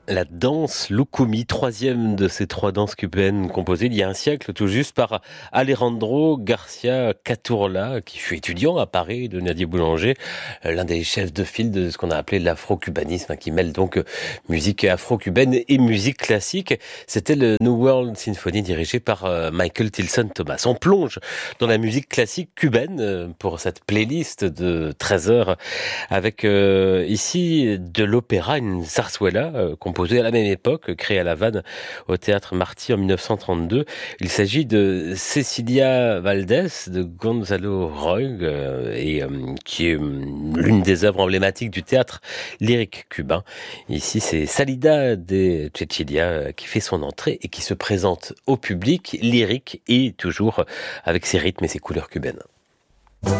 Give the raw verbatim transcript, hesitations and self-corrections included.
La danse Lukumi, troisième de ces trois danses cubaines composées il y a un siècle tout juste par Alejandro Garcia Caturla, qui fut étudiant à Paris de Nadir Boulanger, l'un des chefs de file de ce qu'on a appelé l'afro-cubanisme, qui mêle donc musique afro-cubaine et musique classique. C'était le New World Symphony dirigé par Michael Tilson Thomas. On plonge dans la musique classique cubaine pour cette playlist de treize heures avec euh, ici de l'opéra, une zarzuela euh, composée à la même époque, créée à La Havane au théâtre Marty en mille neuf cent trente-deux. Il s'agit de Cecilia Valdés de Gonzalo Roig euh, et euh, qui est euh, l'une des œuvres emblématiques du théâtre lyrique cubain. Ici, c'est Salida de Cecilia qui fait son entrée et qui se présente au public, lyrique et toujours avec ses rythmes et ses couleurs cubaines.